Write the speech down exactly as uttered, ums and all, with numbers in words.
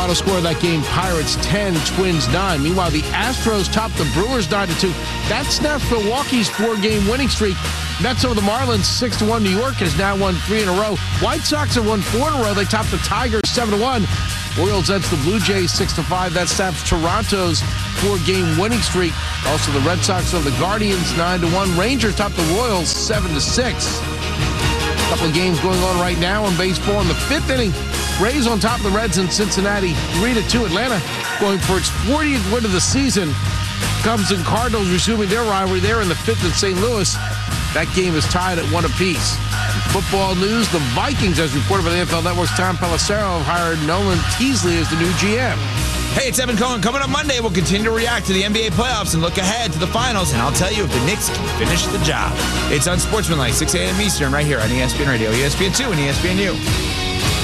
final score of that game, Pirates ten, Twins nine. Meanwhile, the Astros topped the Brewers nine to two. That snaps Milwaukee's four-game winning streak. Mets over the Marlins six to one. New York has now won three in a row. White Sox have won four in a row. They topped the Tigers seven to one. Orioles edge the Blue Jays six to five. That snaps Toronto's four-game winning streak. Also, the Red Sox over the Guardians nine to one. Rangers top the Royals seven to six. A couple of games going on right now in baseball. In the fifth inning, Rays on top of the Reds in Cincinnati three to two. Atlanta going for its fortieth win of the season. Cubs and Cardinals resuming their rivalry there in the fifth in Saint Louis. That game is tied at one apiece. In football news, the Vikings, as reported by the N F L Network's Tom Pelissero, have hired Nolan Teasley as the new G M. Hey, it's Evan Cohen. Coming up Monday, we'll continue to react to the N B A playoffs and look ahead to the finals, and I'll tell you if the Knicks can finish the job. It's Unsportsmanlike, six a.m. Eastern, right here on E S P N Radio, E S P N two, and E S P N U.